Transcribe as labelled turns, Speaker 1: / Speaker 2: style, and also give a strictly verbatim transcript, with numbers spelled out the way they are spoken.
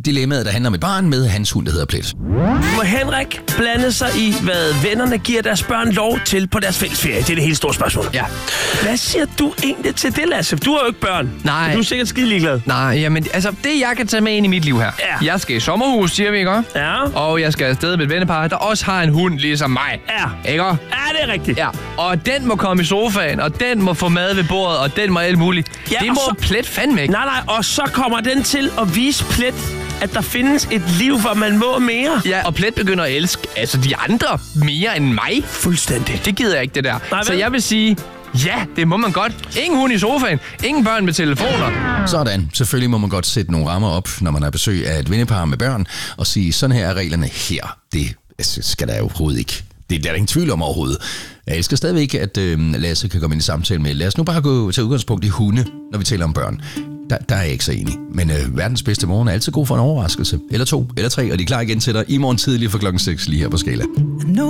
Speaker 1: dilemmaet, der handler om et barn med hans hund, der hedder Plet.
Speaker 2: Må Henrik blande sig i, hvad vennerne giver deres børn lov til på deres fællesferie? Det er det helt store spørgsmål.
Speaker 3: Ja.
Speaker 2: Hvad siger du egentlig til det, Lasse? Du har jo ikke børn.
Speaker 3: Nej.
Speaker 2: Du er sikkert skide ligeglad.
Speaker 3: Nej, jamen, altså, det jeg kan tage med ind i mit liv her.
Speaker 2: Ja.
Speaker 3: Jeg skal i sommerhus, siger vi, ikke?
Speaker 2: Ja.
Speaker 3: Og jeg skal afsted med et vennepar, der også har en hund, ligesom mig.
Speaker 2: Ja.
Speaker 3: Ikke?
Speaker 2: Ja, det er rigtigt.
Speaker 3: Ja, og den må komme i sofaen, og den må få mad ved bordet, og den må alt muligt.
Speaker 2: Ja,
Speaker 3: det
Speaker 2: og
Speaker 3: må
Speaker 2: så...
Speaker 3: Plet fandme ikke.
Speaker 2: Nej, nej, og så kommer den til at vise Plet, at der findes et liv, hvor man må mere.
Speaker 3: Ja, og Plet begynder at elske altså de andre mere end mig.
Speaker 2: Fuldstændig.
Speaker 3: Det gider jeg ikke, det der.
Speaker 2: Nej,
Speaker 3: så
Speaker 2: vel?
Speaker 3: jeg vil sige, ja, det må man godt. Ingen hund i sofaen, ingen børn med telefoner.
Speaker 1: Sådan. Selvfølgelig må man godt sætte nogle rammer op, når man har besøg af et vennepar med børn, og sige, sådan her er reglerne her. Det skal der jo overhovedet ikke. Det er der ingen tvivl om overhovedet. Jeg elsker stadigvæk, at øh, Lasse kan komme ind i samtale med. Lad os nu bare gå til udgangspunkt i hunde, når vi taler om børn. Der, der er jeg ikke så enig. Men øh, verdens bedste morgen er altid god for en overraskelse. Eller to, eller tre, og de er klar igen til dig i morgen tidlig fra klokken seks lige her på Skala.